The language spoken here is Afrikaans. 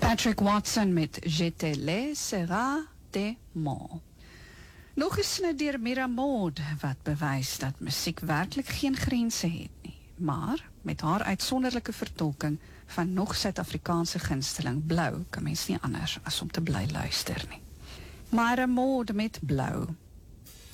Patrick Watson met Je te laisserai des mots. Nog 'n snit deur Miramode wat bewys dat musiek werklik geen grense het nie. Maar met haar uitsonderlike vertolking van nog Suid-Afrikaanse gunsteling Blou kan mens nie anders as om te bly luister nie. Miramode met Blou.